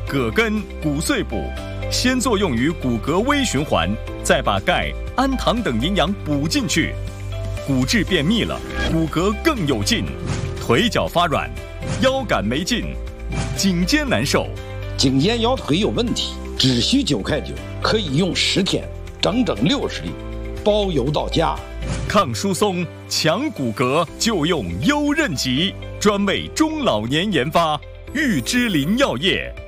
葛根、骨碎补，先作用于骨骼微循环，再把钙、氨糖等营养补进去，骨质变密了，骨骼更有劲，腿脚发软，腰杆没劲，颈肩难受。 颈肩腰腿有问题，只需9块9，可以用10天，整整60粒，包邮到家。 抗疏松、强骨骼就用优韧脊，专为中老年研发，玉芝林药业。